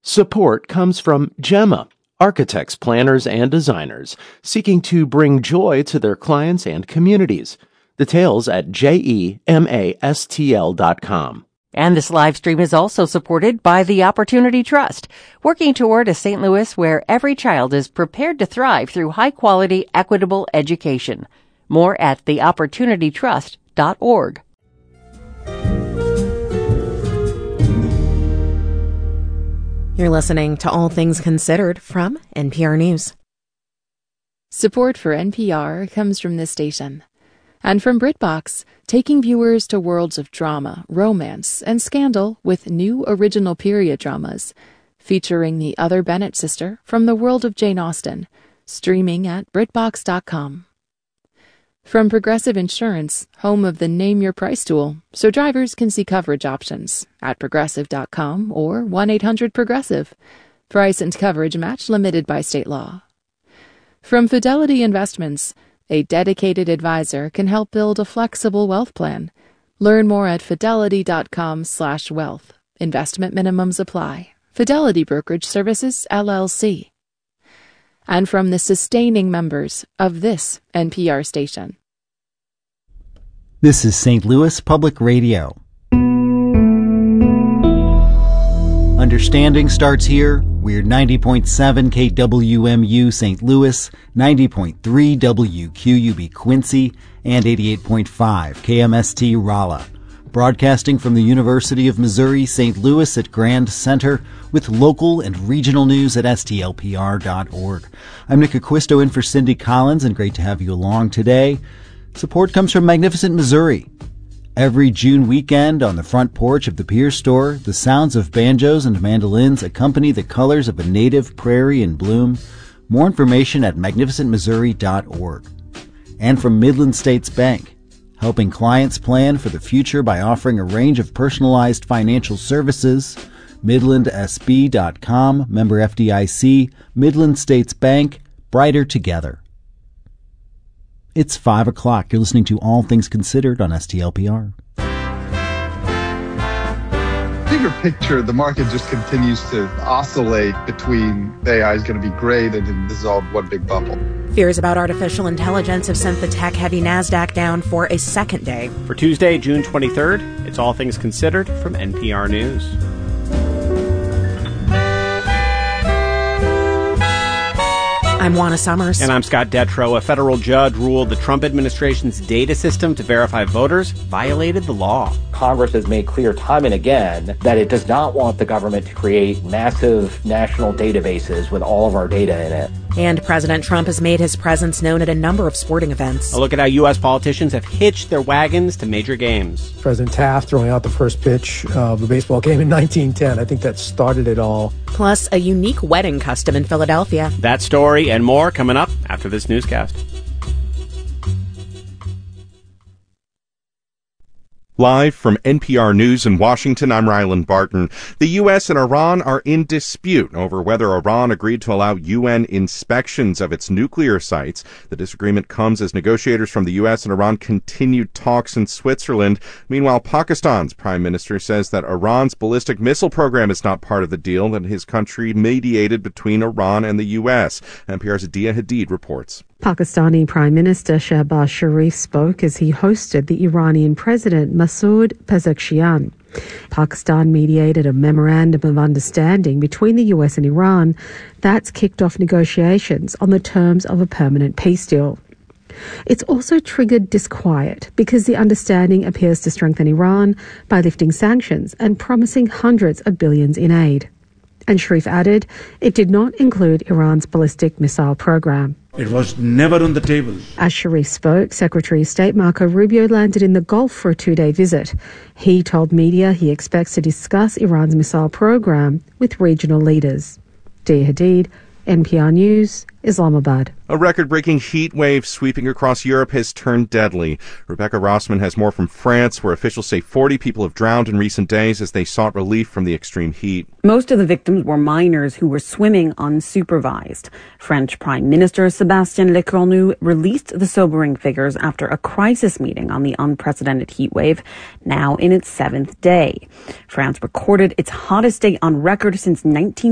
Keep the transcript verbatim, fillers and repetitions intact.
Support comes from Gemma, architects, planners, and designers seeking to bring joy to their clients and communities. Details at gemastl dot com. And this live stream is also supported by the Opportunity Trust, working toward a Saint Louis where every child is prepared to thrive through high-quality, equitable education. More at the opportunity trust dot org. You're listening to All Things Considered from N P R News. Support for N P R comes from this station. And from BritBox, taking viewers to worlds of drama, romance, and scandal with new original period dramas, featuring the other Bennett sister from the world of Jane Austen, streaming at BritBox dot com. From Progressive Insurance, home of the Name Your Price tool, so drivers can see coverage options at Progressive dot com or one eight hundred progressive. Price and coverage match limited by state law. From Fidelity Investments, a dedicated advisor can help build a flexible wealth plan. Learn more at fidelity dot com slash wealth. Investment minimums apply. Fidelity Brokerage Services, L L C. And from the sustaining members of this N P R station. This is Saint Louis Public Radio. Understanding starts here. We're ninety point seven K W M U Saint Louis, ninety point three W Q U B Quincy, and eighty-eight point five K M S T Rolla. Broadcasting from the University of Missouri, Saint Louis at Grand Center, with local and regional news at S T L P R dot org. I'm Nick Acquisto in for Cindy Collins, and great to have you along today. Support comes from Magnificent Missouri. Every June weekend on the front porch of the Pierce store, the sounds of banjos and mandolins accompany the colors of a native prairie in bloom. More information at magnificent missouri dot org. And from Midland States Bank, helping clients plan for the future by offering a range of personalized financial services. midland s b dot com, member F D I C, Midland States Bank, brighter together. It's five o'clock. You're listening to All Things Considered on S T L P R. Bigger picture, the market just continues to oscillate between A I is going to be great and this is all one big bubble. Fears about artificial intelligence have sent the tech-heavy NASDAQ down for a second day. For Tuesday, June twenty-third, it's All Things Considered from N P R News. I'm Juana Summers. And I'm Scott Detrow. A federal judge ruled the Trump administration's data system to verify voters violated the law. Congress has made clear time and again that it does not want the government to create massive national databases with all of our data in it. And President Trump has made his presence known at a number of sporting events. A look at how U S politicians have hitched their wagons to major games. President Taft throwing out the first pitch of a baseball game in nineteen ten. I think that started it all. Plus, a unique wedding custom in Philadelphia. That story and more coming up after this newscast. Live from N P R News in Washington, I'm Ryland Barton. The U S and Iran are in dispute over whether Iran agreed to allow U N inspections of its nuclear sites. The disagreement comes as negotiators from the U S and Iran continued talks in Switzerland. Meanwhile, Pakistan's prime minister says that Iran's ballistic missile program is not part of the deal that his country mediated between Iran and the U S. N P R's Dia Hadid reports. Pakistani Prime Minister Shehbaz Sharif spoke as he hosted the Iranian President Masoud Pezeshkian. Pakistan mediated a memorandum of understanding between the U S and Iran that's kicked off negotiations on the terms of a permanent peace deal. It's also triggered disquiet because the understanding appears to strengthen Iran by lifting sanctions and promising hundreds of billions in aid. And Sharif added it did not include Iran's ballistic missile program. It was never on the table. As Sharif spoke, Secretary of State Marco Rubio landed in the Gulf for a two-day visit. He told media he expects to discuss Iran's missile program with regional leaders. Dia Hadid, N P R News, Islamabad. A record-breaking heat wave sweeping across Europe has turned deadly. Rebecca Rossman has more from France, where officials say forty people have drowned in recent days as they sought relief from the extreme heat. Most of the victims were minors who were swimming unsupervised. French Prime Minister Sébastien Lecornu released the sobering figures after a crisis meeting on the unprecedented heat wave, now in its seventh day. France recorded its hottest day on record since nineteen